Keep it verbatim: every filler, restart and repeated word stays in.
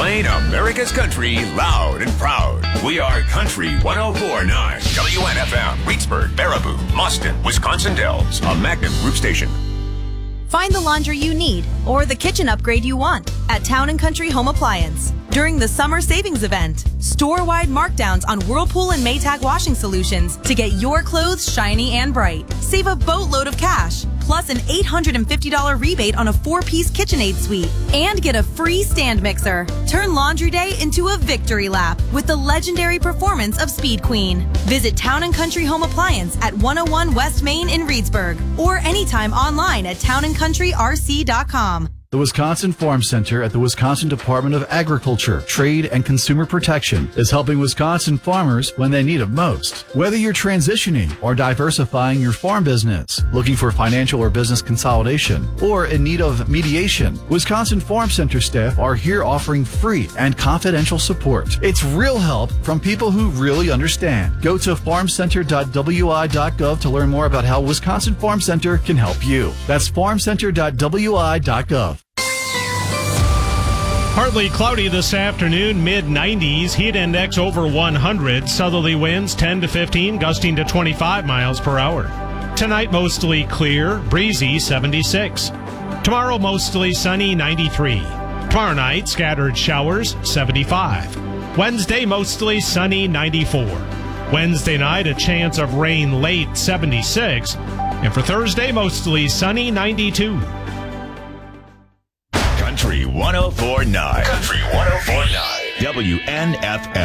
Playing America's country loud and proud. We are Country one oh four point nine. W N F M, Reedsburg, Baraboo, Mustin, Wisconsin Dells. A Magnum Group station. Find the laundry you need or the kitchen upgrade you want at Town and Country Home Appliance. During the summer savings event, store-wide markdowns on Whirlpool and Maytag washing solutions to get your clothes shiny and bright. Save a boatload of cash, plus an eight hundred fifty dollars rebate on a four-piece KitchenAid suite, and get a free stand mixer. Turn laundry day into a victory lap with the legendary performance of Speed Queen. Visit Town and Country Home Appliance at one oh one West Main in Reedsburg or anytime online at town and country r c dot com. The Wisconsin Farm Center at the Wisconsin Department of Agriculture, Trade, and Consumer Protection is helping Wisconsin farmers when they need it most. Whether you're transitioning or diversifying your farm business, looking for financial or business consolidation, or in need of mediation, Wisconsin Farm Center staff are here offering free and confidential support. It's real help from people who really understand. Go to farm center dot w i dot gov to learn more about how Wisconsin Farm Center can help you. That's farm center dot w i dot gov. Partly cloudy this afternoon, mid nineties, heat index over one hundred, southerly winds ten to fifteen, gusting to twenty-five miles per hour. Tonight mostly clear, breezy seventy-six. Tomorrow mostly sunny ninety-three. Tomorrow night scattered showers seventy-five. Wednesday mostly sunny ninety-four. Wednesday night a chance of rain late seventy-six. And for Thursday mostly sunny ninety-two. Country one oh four point nine. Country one oh four point nine. W N F M.